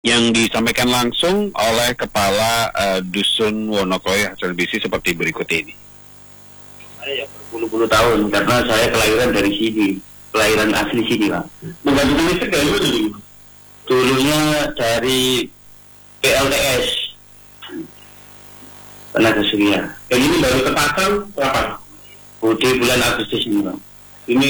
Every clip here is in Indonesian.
yang disampaikan langsung oleh Kepala Dusun Wonokoyo hasil bisi seperti berikut ini. Saya berpuluh-puluh tahun karena saya kelahiran dari sini, kelahiran asli sini, Pak. Menggantungkan listrik dari mana dulu? Dulunya dari PLTS, tenaga surya. Dan ini baru terpasang kapan? Di bulan Agustus ini, Pak. Ini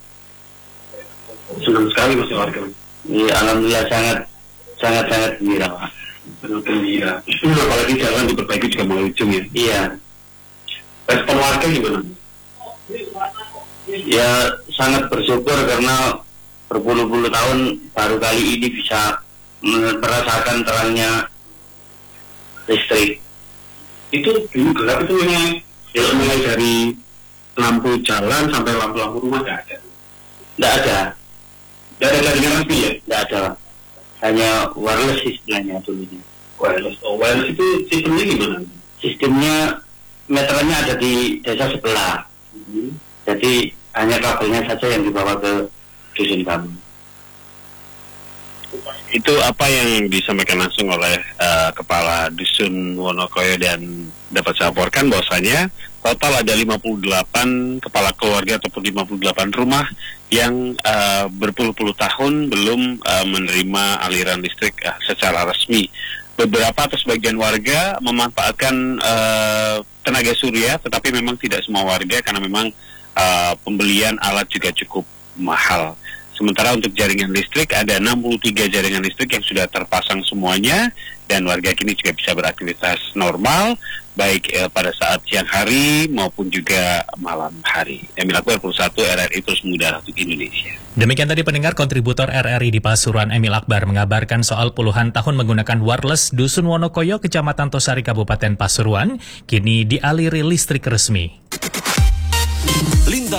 senang sekali masih warga. Iya, alhamdulillah sangat gembira, Pak. Sangat gembira. Apalagi jalan diperbaiki juga mulai ujung ya. Iya. Respon warga gimana? Ya sangat bersyukur karena berpuluh-puluh tahun baru kali ini bisa merasakan terangnya listrik. Itu dulu gelap itu memang mulai dari lampu jalan sampai lampu-lampu rumah nggak ada? Nggak ada. Nggak ada jaringan resmi ya? Nggak ada. Hanya wireless istilahnya dulunya. Wireless. Oh, wireless itu sistemnya gimana? Sistemnya meterannya ada di desa sebelah. Jadi hanya kabelnya saja yang dibawa ke dusun kami. Itu apa yang disampaikan langsung oleh Kepala Dusun Wonokoyo, dan dapat saya laporkan bahwasanya total ada 58 kepala keluarga ataupun 58 rumah yang berpuluh-puluh tahun belum menerima aliran listrik secara resmi. Beberapa atau sebagian warga memanfaatkan tenaga surya, tetapi memang tidak semua warga karena memang pembelian alat juga cukup mahal. Sementara untuk jaringan listrik ada 63 jaringan listrik yang sudah terpasang semuanya, dan warga kini juga bisa beraktivitas normal baik pada saat siang hari maupun juga malam hari. Emil Akbar, 1 RRI Terus Mengudara untuk Indonesia. Demikian tadi pendengar kontributor RRI di Pasuruan Emil Akbar mengabarkan soal puluhan tahun menggunakan wireless Dusun Wonokoyo, Kecamatan Tosari, Kabupaten Pasuruan, kini dialiri listrik resmi.